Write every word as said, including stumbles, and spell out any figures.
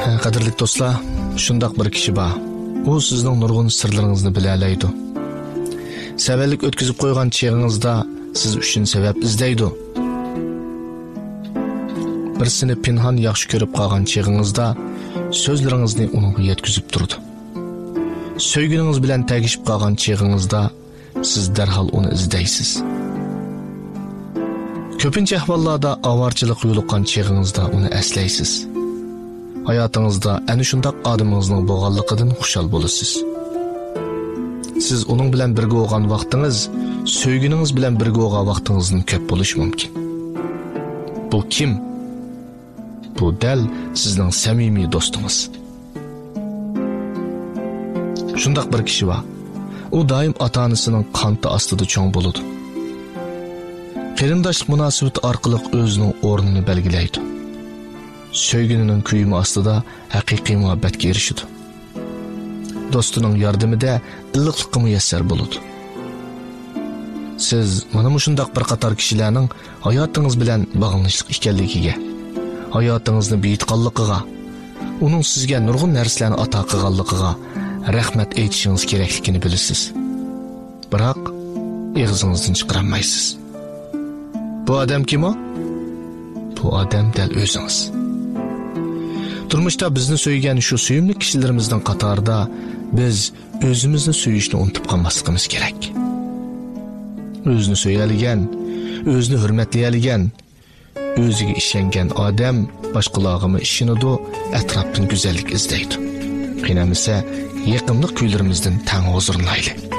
Qadrli do'stlar, shundaq bir kishi bor. U sizning nurg'un sirlaringizni bilalaydi. Sabablik o'tkazib qo'ygan cheg'ingizda siz uchun sabab izlaydi. Birsini pinhon yaxshi ko'rib qolgan cheg'ingizda so'zlaringizni uningga yetkazib turdi. Sevginingiz bilan tegishib qolgan cheg'ingizda siz darhol uni izlaysiz. Ko'pincha ahvollarda avorchilik yo'liqqan cheg'ingizda uni eslaysiz. Hayatınızda ana shundoq odamingizning bo'lganligidan xushal bo'lasiz. Siz uning bilan birga bo'lgan vaqtingiz, sevginingiz bilan birga bo'lgan vaqtingizdan ko'p bo'lishi mumkin. Bu kim? Bu dal sizning samimiy do'stingiz. Shundoq bir kishi bor. U doim ota-onasining qanti ostida cho'ng bo'ladi. Qarindoshlik munosabati orqali o'zining o'rnini belgilaydi. Sevginining kuyimi ostida haqiqiy muhabbatga erishadi. Do'stining yordamida illiqlikka muyassar bo'ladi. Siz mana shundoq bir qator kishilarning hayotingiz bilan bog'lanishlik ekanligiga, hayotingizni buyutganligiga, uning sizga nurg'un narsalarni ato qilganligiga rahmat aytishingiz kerakligini bilasiz. Biroq og'zingizdan chiqarmaysiz. Bu odam kim o? Bu odam dal o'zingiz. Turmuşda bizni söyleyen şu suyumlu kişilerimizden qatarda biz özümüzni suyishni unutib qolmasligimiz kerak. Özünü söyleyen, özünü hürmetleyen, özüge işengen odam boshqalarga ishonadi, atrofdan go'zallik izlaydi. Qinamisa yaqinlik kuylarimizdan tang huzurlayli.